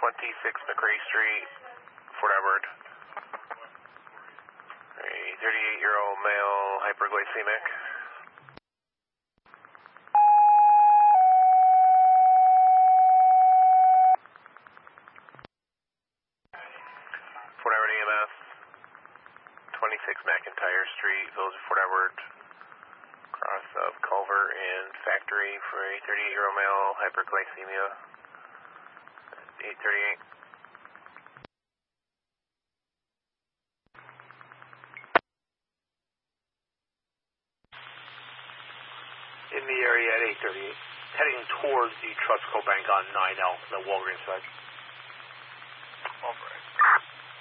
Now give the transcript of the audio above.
26 McRae Street, Fort Edward. A 38-year-old male, hyperglycemic. Fort Edward EMS, 26 McIntyre Street, Village of Fort Edward. Cross of Culver and Factory for a 38-year-old male, hyperglycemia. 838. In the area at 838, heading towards the Trustco Bank on 9L, the Walgreens side.